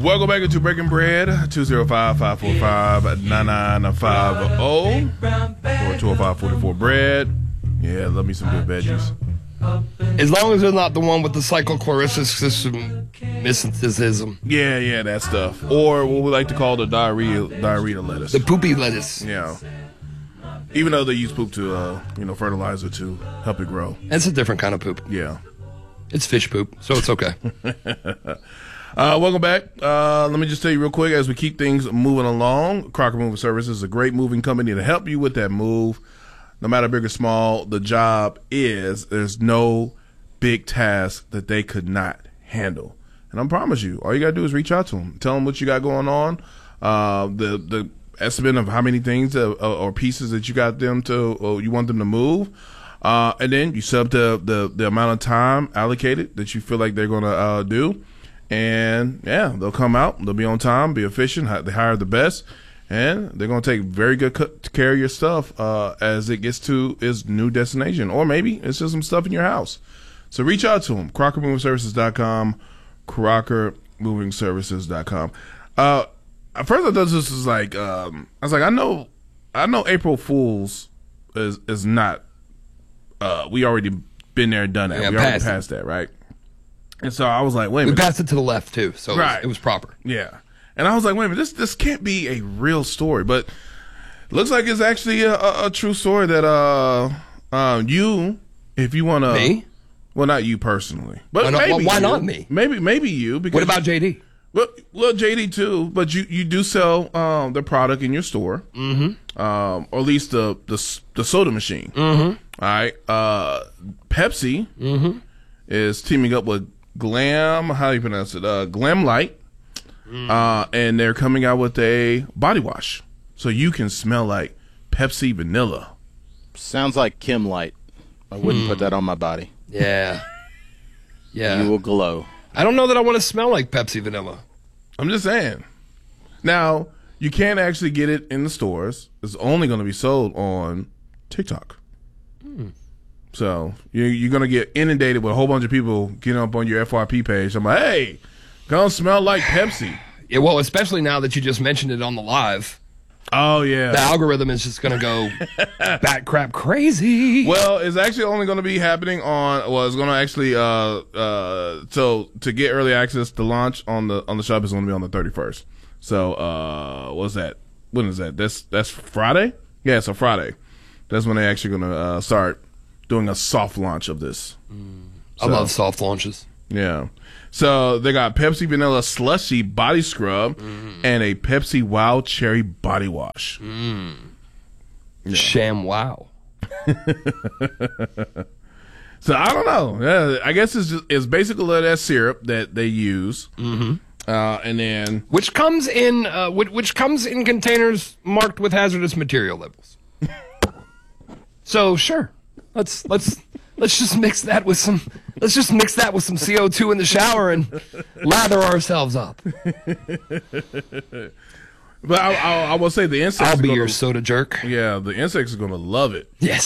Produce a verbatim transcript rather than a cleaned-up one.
Welcome back into Breaking Bread, two oh five, five four five, nine nine five zero or two oh five, four four bread. Yeah, love me some good veggies. As long as they're not the one with the cyclochlorysism. Yeah, yeah, that stuff. Or what we like to call the diarrhea diarrhea lettuce. The poopy lettuce. Yeah. Even though they use poop to, uh, you know, fertilizer to help it grow. That's a different kind of poop. Yeah. It's fish poop, so it's okay. Uh, welcome back. Uh, let me just tell you real quick as we keep things moving along. Crocker Moving Services is a great moving company to help you with that move. No matter big or small, the job is, there's no big task that they could not handle. And I promise you, all you got to do is reach out to them. Tell them what you got going on, uh, the the estimate of how many things uh, or pieces that you got them to, or you want them to move. Uh, and then you set up the, the, the amount of time allocated that you feel like they're going to uh, do. And, yeah, they'll come out. They'll be on time, be efficient. They hire the best. And they're going to take very good care of your stuff uh, as it gets to its new destination. Or maybe it's just some stuff in your house. So reach out to them. Crocker Moving Services dot com. Crocker Moving Services dot com. Uh, at first I thought this was like, um, I was like, I know I know April Fool's is, is not, uh, we already been there and done that. Yeah, we already passed passed that, right? And so I was like, wait a We minute. passed it to the left, too, so Right. it, was, it was proper. Yeah. And I was like, wait a minute, this this can't be a real story. But it looks like it's actually a, a, a true story that uh, uh, you, if you want to. Me? Well, not you personally. But Why not- maybe well, why you. not me? Maybe maybe you. Because What about J D? Well, well, J D too, but you, you do sell um, the product in your store. Mm-hmm. Um, or at least the, the, the soda machine. Mm-hmm. All right. Uh, Pepsi mm-hmm. is teaming up with Glam, how do you pronounce it? Uh, Glam Light. Mm. Uh, and they're coming out with a body wash. So you can smell like Pepsi vanilla. Sounds like Kim Light. I wouldn't Hmm. put that on my body. Yeah. Yeah. You will glow. I don't know that I want to smell like Pepsi vanilla. I'm just saying. Now, you can't actually get it in the stores. It's only going to be sold on TikTok. Hmm. So you're, you're going to get inundated with a whole bunch of people getting up on your F Y P page. I'm like, hey, gonna smell like Pepsi. Yeah, well, especially now that you just mentioned it on the live. Oh, yeah. The algorithm is just going to go bat crap crazy. Well, it's actually only going to be happening on, well, it's going to actually, uh, uh, so to get early access to launch on the, on the shop is going to be on the thirty-first. So, uh, what's that? When is that? That's, that's Friday? Yeah, so Friday. That's when they're actually going to, uh, start doing a soft launch of this. Mm. So, I love soft launches. Yeah. So they got Pepsi Vanilla Slushy Body Scrub mm. and a Pepsi Wild Cherry Body Wash. Mm. Yeah. Sham wow. So I don't know. Yeah, I guess it's just, it's basically that syrup that they use, mm-hmm. uh, and then which comes in uh, which, which comes in containers marked with hazardous material labels. So sure, let's let's let's just mix that with some. Let's just mix that with some C O two in the shower and lather ourselves up. But I, I, I will say the insects. I'll be are gonna, your soda jerk. Yeah, the insects are going to love it. Yes.